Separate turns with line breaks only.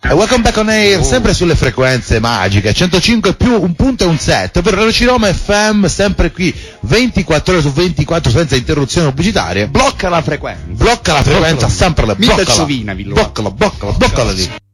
Welcome back on air, sempre sulle frequenze magiche, 105 più un punto e un set, ovvero Radio Roma FM, sempre qui 24 ore su 24 senza interruzioni pubblicitarie.
Blocca la frequenza,
sempre la
bloccala lì.